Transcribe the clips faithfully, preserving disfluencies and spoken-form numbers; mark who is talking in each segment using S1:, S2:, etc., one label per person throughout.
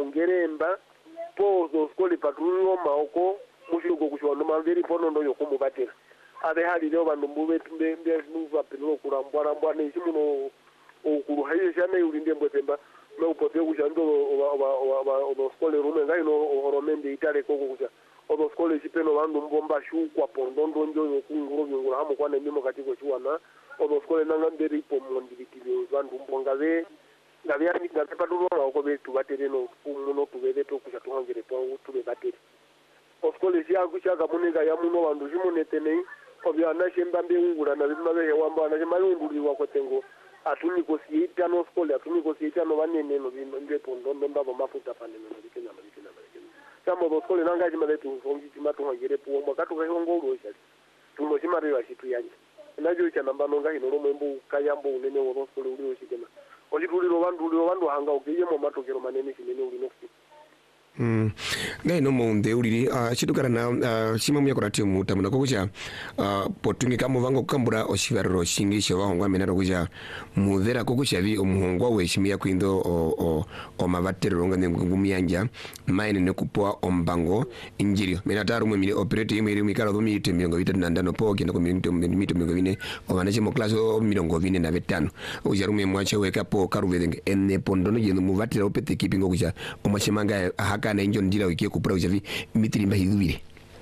S1: mungeremba pozo skole patrulo maoko mushugo kushwando maveri pono ndo yokumubatira ave hali leo vandu mbuve tumbe mbe nuva pino kurambwa mbwa ne simuno okuruhaye shane ulinde mbwemba me upote kushando oba oba oba skole rume ngai no oromende itale koko kusha oba skole sipeno vandu mbomba shukwa pondondo njo yokunguro nguro hamu kwane mimo katiko chuana oba skole nanga nderi po mondibitile vandu mbonga ve ngabe yani ngabe patrulo ko be tubatere no umuno tubele to kusha tuhangere to tube bateri oskole sia kushaka munega ya muno vandu jimonetene obya anashemba mbengura na bimabe yawamba anashemba yunduliwa kotengo atuni kosiita no skole atuni kosiita no banene no binde pondo ndamba mafuta pande no bikena bikena bikena kama oskole nanga jimale tu fongi timatu hangere po mwakatu ka hongolo sha tumo jimare wa shitu yanje najo cha namba no ngai no romembo kayambo unene wo oskole uli oshikena olituliro vandu liro vandu hanga ukiye mo matokero manene sinene uli nofi
S2: Mm. Ngai no monde uliri uh, chitukara na uh, shimamu ya korati muta muna kukucha uh, potungi kamo vango kambura oshivariro shingi shova hongwa menaro kucha mudhera kukucha vi omuhongwa we shimia kuindo o, o, o mavatero ronga ngumi yanja maine nekupoa ombango injirio menataru mwe mili operate ime iri mikaro dhumi ite miongo vita nandano po kina kumito mito miongo vine o manache mo klaso milongo vine na vetano ujarume mwache weka po karu vedenge ene pondono jenu muvatira opete kipingo kucha o mashimanga kana injo ndila wikie kupura ujavi mitirimba hidubire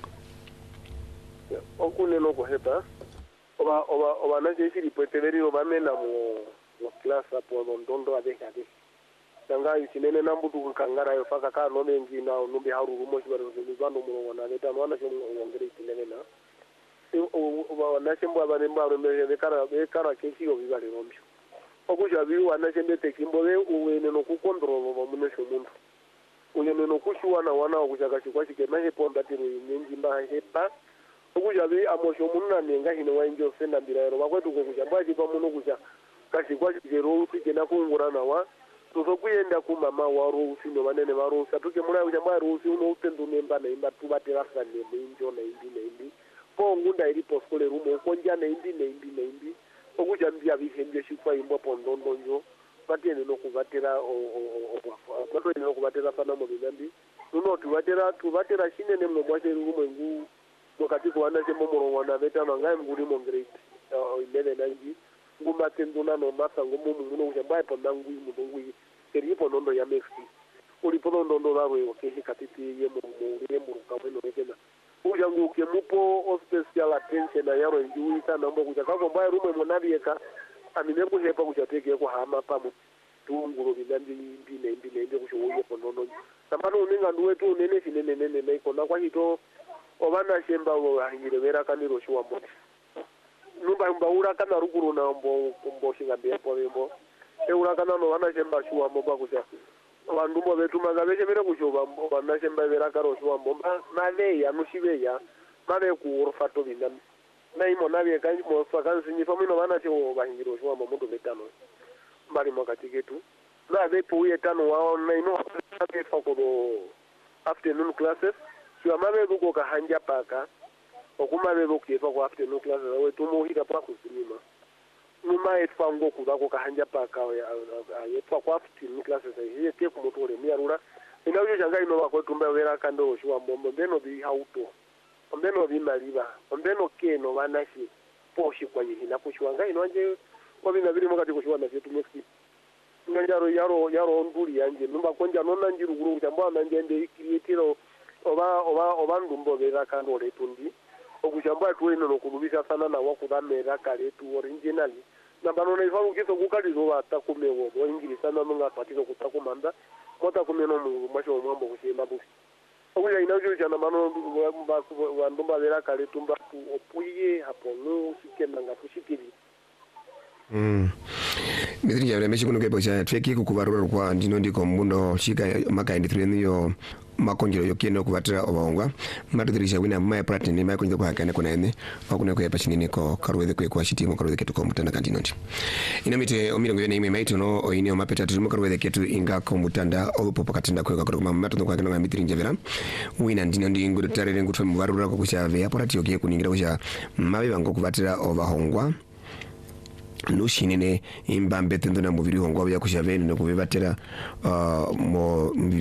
S1: okune no koheta oba oba oba na je fili poeteveri oba mena mo mo class apo ndondo abeka ade tanga isinene nambutu kangara yo faka ka no mengi na no be haru rumo shibaro ni bando mo wana leta no na shomo ngere isinene na oba na shembo abane mbaro me kara be kara kesi yo bibale romsho okuja bi wana shembe tekimbo be uwene no ku control mo mo shomuntu unyene no kushuwa na wana okujaga chikwa chikema heponda tiro inyengi mba hepa okujabe amosho munna nenga hino wainjo senda mbirayero bakwetu kokujamba chipa muno kuja kashi kwa chikero ukigena kungura nawa tuzo kuyenda ku mama wa rusi no banene ba rusi atuke mura kujamba rusi uno utendu nemba na imba tubatera sana nenjo na indi na indi po ngunda iri poskole rumo konja na indi na indi na indi okujambia bihembye shikwa imbo pondondo njo batene no kubatera o o o batene no kubatera pana mo bimbi nuno tubatera tubatera shine ne mo mwashe rumo ngu wakati ko wana se mo moro wana beta manga nguri mo great o ilele nangi nguma tenduna no masa ngumu muno ujamba pa nangu mu ngui seri po nondo ya mexi uli po nondo ndo la we ke katiti ye mo mo ye mo ka bueno ekena ujangu ke mupo o special attention na yaro ngi sana mbo kujaka ko mbaye rumo mo nabieka amine kuhepa kuchateke ko hama pamu tunguro binandi mbine mbine ndio kushoye ponono samano uninga nduwe tu nene sinene nene na iko na kwa hito obana shemba wo hangire vera kaniro shuwa mo numba mbaura kana ruguru na mbo mbo shinga be po bembo e ura kana no wana shemba shuwa mo ba kusha abandu mo betu magabe shemera kushoba mbo bana shemba vera karo shuwa mo na le ya mushibeya mane ku urfato binami na imo nabi kanji mo fakansi ni famino bana cho bahingiro shuwa mo ndo betano mbali mwakati getu na vepo uye tano wao na ino abe fakodo afternoon classes sio mabe buko kahanja paka okuma bebo kiefa kwa afternoon classes we tumo hita pa kusimima numa etfango kubako kahanja paka yetwa kwa afternoon classes ye ke kumotore miarura inayo janga ino bako tumba wera kando shuwa mbombo beno bi hauto mbeno bi maliba mbeno keno banashi poshi kwa yihina kushwanga ino anje kwa bina biri mwakati kushuwa na vyetu mexi ngajaro yaro yaro nduri yanje numba konja nona njiru guru chamba na njende ikirietiro oba oba oba ndumbo bera kando letundi okuchamba tu ino nokubisa sana na wakudamera kale tu originally namba nona ifamu kiso kukali zo batakumewo bo ingilisa na munga patino kutakumanda mota kumeno mu masho mwambo kushema busi okuja inajo jana mano wa ndumba bera kale tumba tu opuye hapo no sikenda tushikiri
S2: Mm. Mithiri ya meshi kuno kepo cha tweki kukubarura kwa ndino ndiko mbundo shika maka indithiri yo makonjero yo kieno kubatira obongwa maduthirisha wina mai pratin ni mai konjero kwa kana kuna ene okune kwa pachinini ko karwethe kwa kwa shiti mo karwethe ketu ko mutanda kandino ndi inamite omirongo yene ime maito no oine o mapeta tumo karwethe ketu inga ko mutanda obupopo katanda kwa kwa kuma mato kwa kana mithiri njevera wina ndino ndi ngudu tarere ngutwe mubarura ko kuchave ya prati yo kuningira kucha mabe bango kubatira obahongwa lushinene imbambe tendo na mubiri hongwa ya kushaveni no kubebatera uh, mo